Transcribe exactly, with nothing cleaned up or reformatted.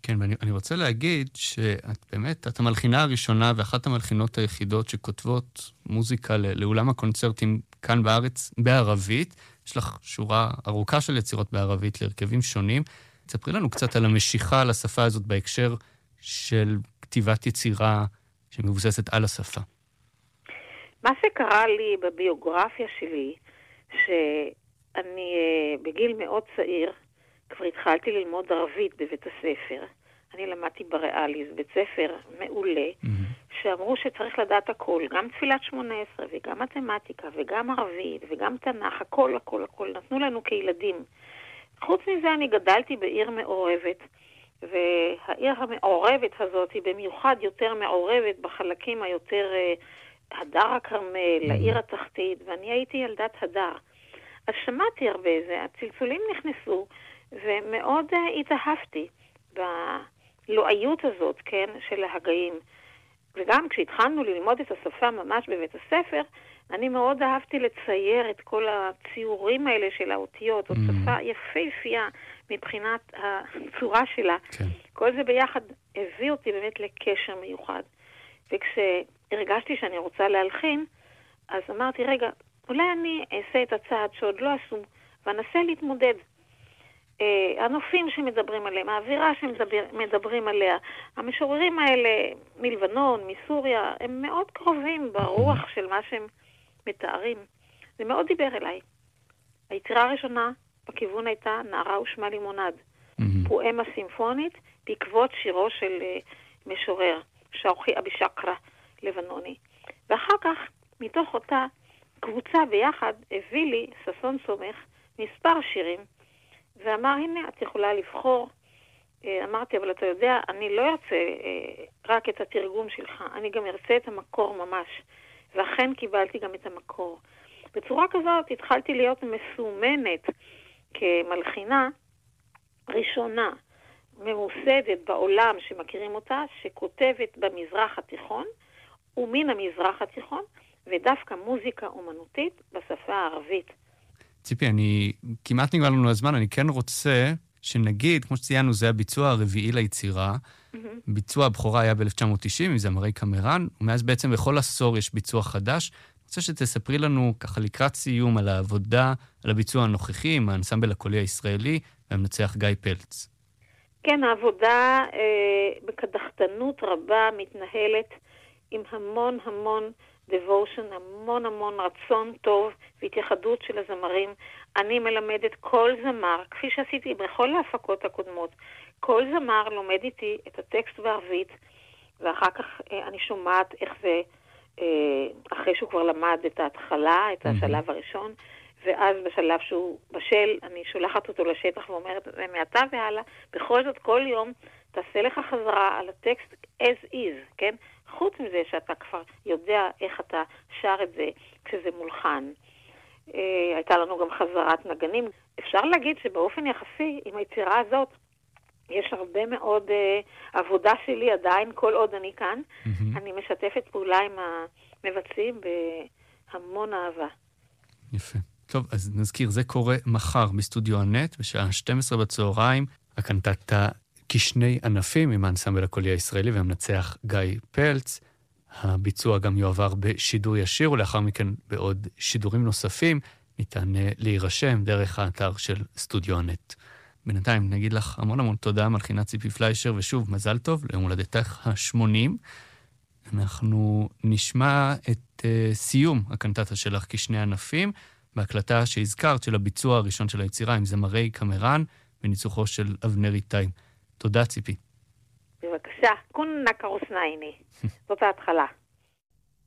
כן, ואני אני רוצה להגיד שאת באמת, את המלחינה הראשונה ואחת המלחינות היחידות שכותבות מוזיקה לאולם הקונצרטים כאן בארץ בערבית. יש לך שורה ארוכה של יצירות בערבית להרכבים שונים. תספרי לנו קצת על המשיכה על השפה הזאת בהקשר של כתיבת יצירה שמבוססת על השפה. מה שקרה לי בביוגרפיה שלי, שאני בגיל מאוד צעיר כבר התחלתי ללמוד ערבית בבית הספר. אני למדתי בריאליס, בית ספר מעולה, mm-hmm. שאמרו שצריך לדעת הכל, גם תפילת שמונה עשרה וגם מתמטיקה וגם ערבית וגם תנ"ך, הכל, הכל, הכל. נתנו לנו כילדים. חוץ מזה אני גדלתי בעיר מעורבת, והעיר המעורבת הזאת היא במיוחד יותר מעורבת בחלקים היותר הדר הכרמל, mm-hmm. העיר התחתית, ואני הייתי ילדת הדר. אז שמעתי הרבה זה, הצלצולים נכנסו, ומאוד התאהבתי בלואיות הזאת, כן, של ההגאים. וגם כשהתחלנו ללמוד את השפה ממש בבית הספר, אני מאוד אהבתי לצייר את כל הציורים האלה של האותיות, mm. או שפה יפהפייה מבחינת הצורה שלה. כן. כל זה ביחד הביא אותי באמת לקשר מיוחד. וכשהרגשתי שאני רוצה להלחין, אז אמרתי, רגע, אולי אני אעשה את הצעד שעוד לא עשו, ואנסה להתמודד. Uh, הנופים שמדברים עליהם, האווירה שמדברים עליה, המשוררים האלה מלבנון, מסוריה, הם מאוד קרובים ברוח של מה שהם מתארים. זה מאוד דיבר אליי. היצירה הראשונה בכיוון הייתה נערה ושמה לימונד, פואמה סימפונית בעקבות שירו של uh, משורר, שאוכי אבי שקרה לבנוני. ואחר כך, מתוך אותה קבוצה ביחד, הביא לי ששון סומך מספר שירים, ואמר, הנה, את יכולה לבחור. אמרתי, אבל אתה יודע, אני לא ארצה רק את התרגום שלך, אני גם ארצה את המקור ממש. ואכן קיבלתי גם את המקור. בצורה כזאת התחלתי להיות מסומנת כמלחינה ראשונה, ממוסדת בעולם שמכירים אותה, שכותבת במזרח התיכון, ומן המזרח התיכון, ודווקא מוזיקה אומנותית בשפה הערבית. ציפי, אני, כמעט נגמר לנו הזמן, אני כן רוצה שנגיד, כמו שציינו, זה הביצוע הרביעי ליצירה. Mm-hmm. ביצוע הבכורה היה ב-אלף תשע מאות תשעים, עם זמרי קמרן, ומאז בעצם בכל עשור יש ביצוע חדש. אני רוצה שתספרי לנו, ככה לקראת סיום, על העבודה, על הביצוע הנוכחי, עם האנסמבל הקולי הישראלי, והמנצח גיא פלץ. כן, העבודה אה, בקדחתנות רבה מתנהלת עם המון המון devotion, המון המון רצון טוב והתייחדות של הזמרים. אני מלמדת כל זמר, כפי שעשיתי בכל ההפקות הקודמות, כל זמר לומד איתי את הטקסט בערבית, ואחר כך אה, אני שומעת איך זה, אה, אחרי שהוא כבר למד את ההתחלה, את השלב הראשון, ואז בשלב שהוא בשל, אני שולחת אותו לשטח ואומרת, מעתה והלאה, בכל זאת כל יום תעשה לך חזרה על הטקסט as is, כן? חוץ מזה שאתה כבר יודע איך אתה שר את זה כשזה מולחן. אה, הייתה לנו גם חזרת נגנים. אפשר להגיד שבאופן יחסי עם היצירה הזאת יש הרבה מאוד אה, עבודה שלי עדיין, כל עוד אני כאן. Mm-hmm. אני משתפת פעולה עם המבצעים בהמון אהבה. יפה. טוב, אז נזכיר, זה קורה מחר בסטודיו הנט, בשעה שתים עשרה בצהריים, הקנטטה כשני ענפים עם האנסמבל הקולי הישראלי והמנצח גיא פלץ. הביצוע גם יועבר בשידור ישיר, ולאחר מכן בעוד שידורים נוספים ניתן להירשם דרך האתר של סטודיו הנט. בינתיים נגיד לך המון המון תודה, מלחינה ציפי פליישר, ושוב מזל טוב ליום הולדתך ה-שמונים. אנחנו נשמע את uh, סיום הקנטטה שלך כשני ענפים, בהקלטה שהזכרת של הביצוע הראשון של היצירה עם זמרי קמרן וניצוחו של אבנר איתי. תודה ציפי. בבקשה, כונה קרוסנייני. זאת ההתחלה.